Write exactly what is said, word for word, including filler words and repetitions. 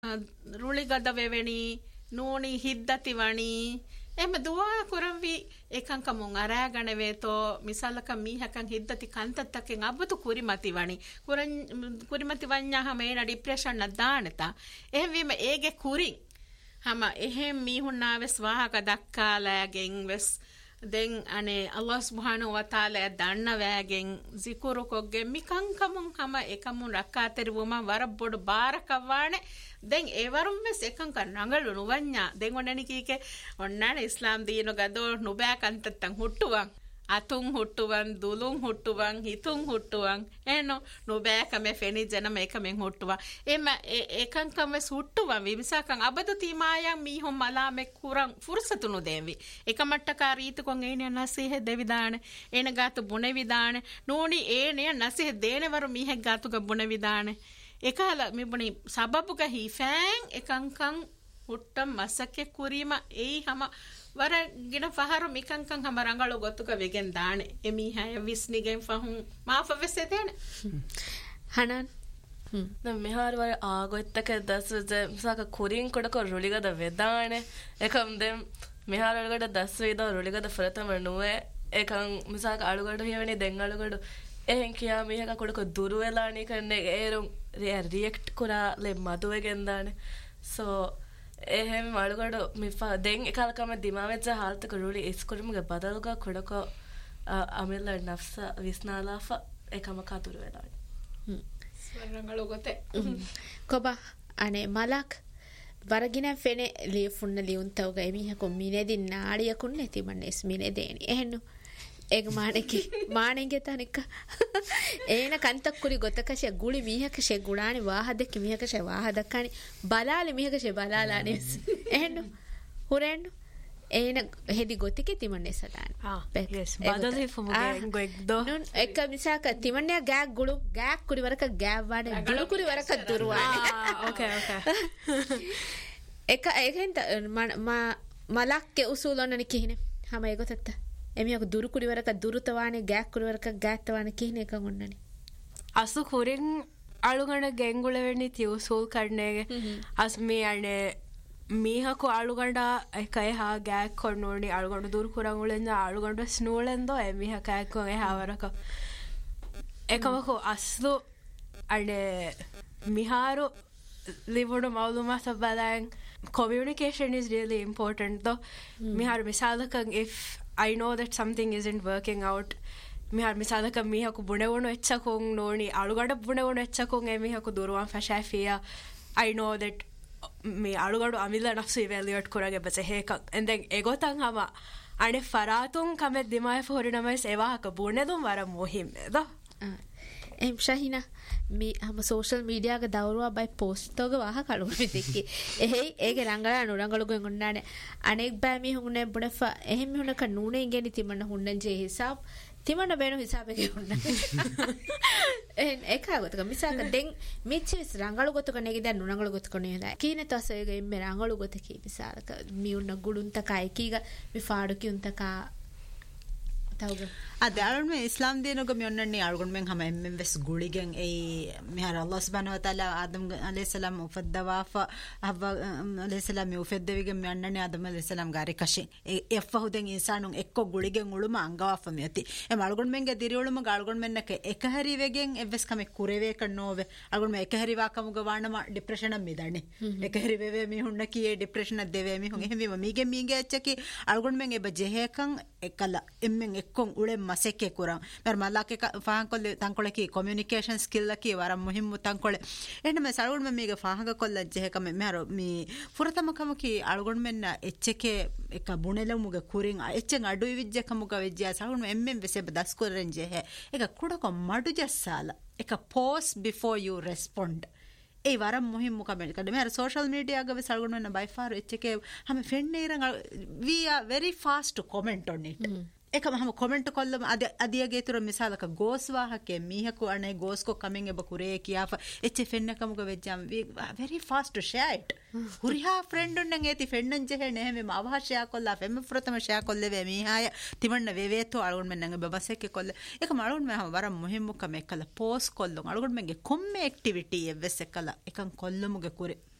රුලිගද වෙවෙනි නූනි හිද්දති වණි එම දුවා කුරම්වි ඒකංකමුන් අරාගණ වේතෝ මිසල්ලක මීහකන් හිද්දති කන්තත්තකෙන් අබ්බතු කුරිමති වණි කුරන් කුරිමති වඤ්ඤා මේන ડિප්‍රෙෂන් නදානතා එහෙම වීම ඒගේ කුරින් හම එහෙම මීහුන්නාවස් වාහක දක්කාලෑගෙන් වෙස් දැන් අනේ අල්ලාහ් සුබ්හානහු වතාලා දන්න වෑගෙන් zikuru කොග්ගෙ මිකංකමුන් හම එකමුන් රක්කාතරිවම වර බොඩ බාරකවානේ දැන් ඒ වරුම් වෙස් එකංක නඟලු නුවඤ්ඤා දැන් ඔන්නනි කීකේ ඔන්නානේ ඉස්ලාම් දීන ගදෝ නුබෑ කන්තත්තන් හුට්ටුවන් අතුන් හුට්ටුවන් දුලුන් හුට්ටුවන් හිතුන් හුට්ටුවන් එනෝ නුබෑ කම ෆෙනි ජනම එකමෙන් හුට්ටුවා එම එකංකම වෙස් හුට්ටුවන් විවිසකන් අබදු තීමායන් මීහොම් මලාමෙ කුරන් ෆුර්සතුනු දෙවි එකමට්ටකා රීත කොන් ඒනේ නසීහ දෙවිදාන එන ගාතු බුණ විදාන නෝනි ඒනේ නසීහ දේනවරු මීහෙක් ගාතුක බුණ විදාන එකල මිබුණි සබබුක හිෆෑන් එකංකන් හුට්ටම් මසකේ කුරීම එයි හැම වර ගින පහර මිකංකන් හැම රංගල ගොතුක වෙගෙන් දාන එමි හැය විස්නිගෙන් ෆහුන් මාෆ වෙස්සේ තේන හනන් න මෙහාර වර ආගොත්තක දස්වද සක කුරින් කොඩක රුලිගද වෙදාන එකම් දෙම් මෙහාර වලකට දස් වේද රුලිගද ෆරතම නුවේ එකම් මිසක අලුගඩ හියවනේ දෙන් අලුගඩ එහෙන් කියා මේක කොඩක දුරු වෙලානේ කන්නේ ඒරුම් රියැක්ට් කරා ලෙ මදුවගෙන් දාන සෝ එහෙම වලගඩ මිෆා දෙන් එකල්කම දිමාවෙච්ච හාල්තක රුලි ඉස්කොරමුගේ බදලුග කොඩක අමිල්ල නෆ්ස විස්නාලාෆ එකම කතුරු වෙලානේ ස්වරංගල ගොතේ කොබා අනේ මලක් වරගින ෆෙනේ ලියෆුන්න ලියුන්තවග එමිහකො මිනෙදින් නාඩියකුන් නැතිමන්න එස්මිනේ දේනි එහෙන්නු ඒක මානෙකි මානෙන්ගේ තනික ඒන කන්තක්කුරි ගොතකෂ ගුලි මීහකෂ ගුණානි වාහදෙක් මීහකෂ වාහදක්කානි බලාලි මීහකෂ බලාලානේ එහෙන්නු හුරෙන්නු ඒන හෙදි ගොතිකේ තිමන්නේ සදාන ආ yes බදලේ ෆමුගේ ගොෙක්දෝ නුන් එක මිසක තිමන්නේ ගෑක් ගුළු ගෑක් කුරි වරක ගෑව් වඩ ගුළු කුරි වරක දුරවානේ ආ ඕකේ ඕකේ එක ඒකෙන් මා මලක්කේ උසූලොන්නනි කිහිනේ හැම ඒගොතත්ත එමියක දුරු කුරි වරක දුරුතවානේ ගෑක් කුරි වරක ගෑත්තවානේ කිහිනේ එක ඔන්නනි අසු කුරින් අලුගණ ගෙන්ගුල වෙන්නේ තියු සූල් කඩනේගේ අස් මේ අනේ මීහකු අලුගඩ එකයි හා ගෑක් කොන්නෝනි අලුගඩ දුරු කුරන් උලෙන්ද අලුගඩ ස්නූලෙන්දෝ එමිහ කෑක්කෝ එහා වරක එකමකෝ අස්ලු අනේ මිහාරු ලිවුණු මවුලුමස බලයන් communication is really important though මිහාරු මිසාලකන් if I know that something isn't working out මිහාරු මිසාලකන් මිහකු බුණෙවුණු එච්චකුන් නෝනි අලුගඩ බුණෙවුණු එච්චකුන් එමිහකු දුරුවන් ෆෂාෆියා I know that මේ අලුගඩු අමිල්ල නෆ්සු ඉවැලියේට් කරගේ බස හේකක් and then එගොතන් හම අනේ ෆරාතුන් කමෙ දිමාය ෆොරිනමස් එවාහක බුණෙදුම් වර මොහිම්මෙද එම් ශහිනා මේ හැම සෝෂල් මීඩියා ක දවරුවා බයි පෝස්ට් තෝග වාහ කලුම දෙකේ එහේ ඒගේ රංගලා නුරංගල ගොන් ගොන්නානේ අනෙක් බෑ මි හුනේ බුණෆ එහෙම හුනක නූනේ ඉගෙන තිමන්න හුන්නන් ජේ හිසාබ් තිමන්න බේනු හිසාබේ හුන්න එන් ඒකගතක මිසක දෙන් මිච්චිස් රංගල ගොතක නෙගේ දැන් නුරංගල ගොතක නේ කීනේ තසයගේ එම්මේ රංගල ගොතකී මිසාලක මි උන්න ගුළුන්තකයි කීග මි ෆාඩු කියුන්තකා අදාරන් මේ ඉස්ලාම් දේනක මියොන්නන්නේ අල්ගොන් මෙන් හැම එම්ෙන් වෙස් ගුලිගෙන් ඒ මෙහර අල්ලාහ් සුබ්හානහු වතාලා ආදම් අලයිහිස්සලාම් උෆද්දවාෆ අව අලයිහිස්සලාම් උෆද්දවිගෙන් මියොන්නන්නේ ආදම් අලයිහිස්සලාම් ගාරි කෂෙන් ඒ එෆහුදෙන් ඉන්සානුන් එක්ක ගුලිගෙන් උළුම අංගවාෆ මියති එම අල්ගොන් මෙන්ගේ දිරියුළුම ගල්ගොන් මෙන්නක එක හරි වෙගෙන් එවස් කම කුරේවේ කන්නෝවේ අල්ගොන් මේ එක හරි වාකමුග වානම ડિප්‍රෙෂන් මිදන්නේ එක හරි වෙවේ මිහුන්න කී ડિප්‍රෙෂන් දෙවේ මිහුන් එහෙම මීගේ මීගේ ඇච්චකි අල්ගොන් මෙන් එබ ජෙහෙකන් එකල එම්මෙන් එක්කොන් උලෙ මසෙක්කේ කුරන් මර මල්ලාකේ ෆාහන් කොල්ලේ තංකොලකී කමියුනිකේෂන් ස්කිල් ලකී වර මුහිම්මු තංකොලේ එහෙනම් මේ සල්ගොන් මෙ මේක ෆාහක කොල්ල ජෙහෙකම මෙහර මේ ෆුරතම කමකී අල්ගොන් මෙන්න එච්චකේ එක බුණෙලමුගේ කුරින් එච්චෙන් අඩුයි විජ්ජකමුග වෙජ්ජා සල්ගොන් එම්මෙන් වෙසෙබ දස් කොරෙන් ජෙහෙ එක කුඩක මඩු ජස්සාලා එක pause before you respond A වරම් මුහිම්මු comment කඩ මේ සෝෂල් මීඩියා ගව සල්ගොන් වෙන්න බයි ෆාර් එච්චකේ හැම ෆෙන්නේ රංග we are very fast to comment on it එකම හැම කමෙන්ට් කොල්ලම අද අදියගේ තුර මිසාලක ගෝස් වාහකේ මීහකු අනේ ගෝස් කො කමින් එබ කුරේ කියාෆ H ෆෙන්නකමුග වෙජ්ජම් very fast to share it හුරිහා friend උන්නන් ඒති ෆෙන්නන් ජෙහෙ නෙහෙම මවහ share කොල්ලා ෆෙම ෆ්‍රතම ෂෙයා කොල්ලේ වේ මීහාය තිමන්න වේවේතෝ අලුන් මෙන්නන් බබසෙක් කොල්ල එක මලුන් මහ වරම් මුහිම්මු කම එකල පෝස් කොල්ලොන් අලුන් මෙන්ගේ කොම්මේ ඇක්ටිවිටි එවස් එකල එකන් කොල්ලමුගේ කුරේ